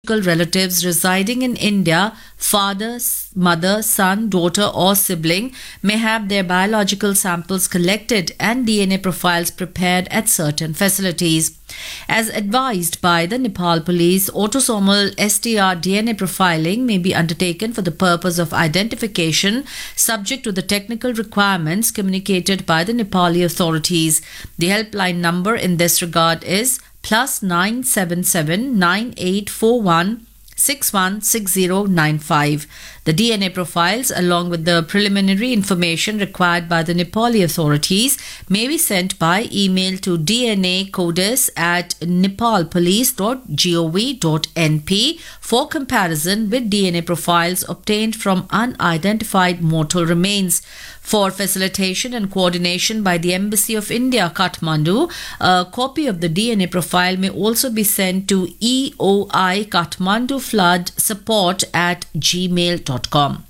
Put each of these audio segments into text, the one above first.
relatives residing in India, father, mother, son, daughter, or sibling may have their biological samples collected and DNA profiles prepared at certain facilities. As advised by the Nepal police, autosomal STR DNA profiling may be undertaken for the purpose of identification, subject to the technical requirements communicated by the Nepali authorities. The helpline number in this regard is +977 9841 616095. The DNA profiles, along with the preliminary information required by the Nepali authorities, may be sent by email to dnacodes@nepalpolice.gov.np for comparison with DNA profiles obtained from unidentified mortal remains. For facilitation and coordination by the Embassy of India, Kathmandu, a copy of the DNA profile may also be sent to EOI Kathmandu Flood support@gmail.com.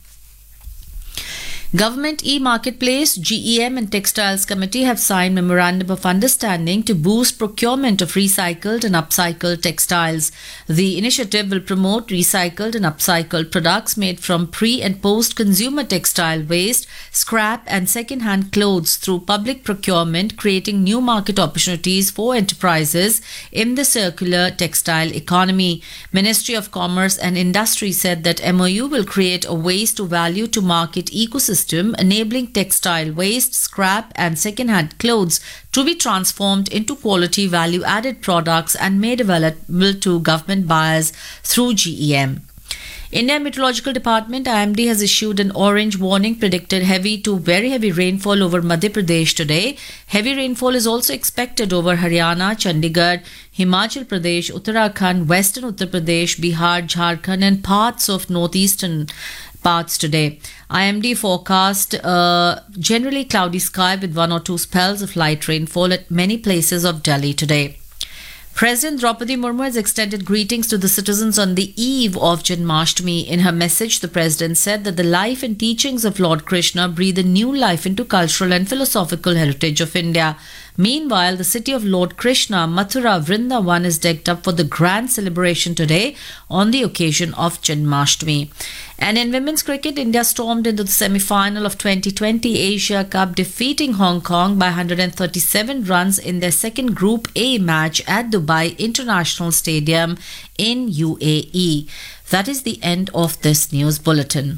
Government e-Marketplace, GEM and Textiles Committee have signed Memorandum of Understanding to boost procurement of recycled and upcycled textiles. The initiative will promote recycled and upcycled products made from pre- and post-consumer textile waste, scrap and second-hand clothes through public procurement, creating new market opportunities for enterprises in the circular textile economy. Ministry of Commerce and Industry said that MOU will create a waste-to-value to market ecosystem enabling textile waste, scrap and second-hand clothes to be transformed into quality value-added products and made available to government buyers through GEM. India Meteorological Department IMD has issued an orange warning, predicted heavy to very heavy rainfall over Madhya Pradesh today. Heavy rainfall is also expected over Haryana, Chandigarh, Himachal Pradesh, Uttarakhand, Western Uttar Pradesh, Bihar, Jharkhand and parts of northeastern parts today. IMD forecast generally cloudy sky with one or two spells of light rainfall at many places of Delhi today. President Draupadi Murmu has extended greetings to the citizens on the eve of Janmashtami. In her message, the president said that the life and teachings of Lord Krishna breathe a new life into cultural and philosophical heritage of India. Meanwhile, the city of Lord Krishna, Mathura, Vrindavan is decked up for the grand celebration today on the occasion of Janmashtami. And in women's cricket, India stormed into the semi-final of 2020 Asia Cup, defeating Hong Kong by 137 runs in their second Group A match at Dubai International Stadium in UAE. That is the end of this news bulletin.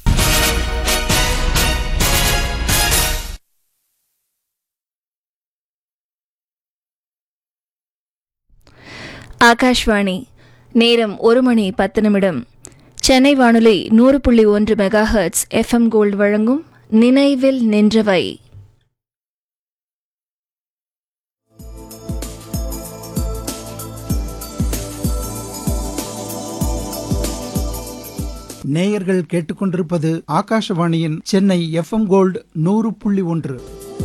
Akashvani நேரம் 1:10 சென்னை வானொலி 100.1 megahertz FM gold வழங்கும் நினைவில் நின்றவை. நேயர்கள் கேட்டுக்கொண்டிருப்பது ஆகாஷவாணியின் Chennai FM gold 100.1.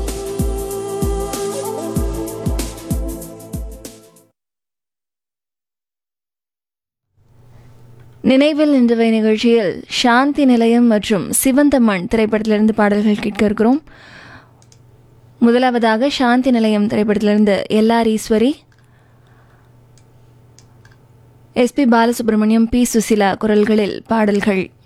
நினைவில் நின்றவை நிகழ்ச்சியில் சாந்தி நிலையம் மற்றும் சிவந்தமண் திரைப்படத்திலிருந்து பாடல்கள் கேட்க இருக்கிறோம். முதலாவதாக சாந்தி நிலையம் திரைப்படத்திலிருந்து LR Eswari, SP Balasubramaniam, P Susheela குரல்களில் பாடல்கள்.